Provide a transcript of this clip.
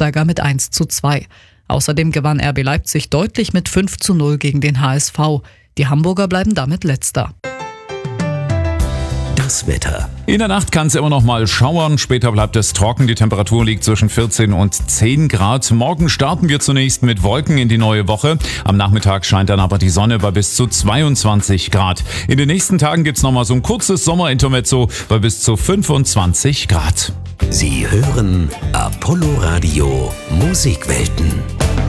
Aufsteiger mit 1:2. Außerdem gewann RB Leipzig deutlich mit 5:0 gegen den HSV. Die Hamburger bleiben damit Letzter. Das Wetter. In der Nacht kann es immer noch mal schauern, später bleibt es trocken, die Temperatur liegt zwischen 14 und 10 Grad. Morgen starten wir zunächst mit Wolken in die neue Woche. Am Nachmittag scheint dann aber die Sonne bei bis zu 22 Grad. In den nächsten Tagen gibt's noch mal so ein kurzes Sommerintermezzo bei bis zu 25 Grad. Sie hören Apollo Radio Musikwelten.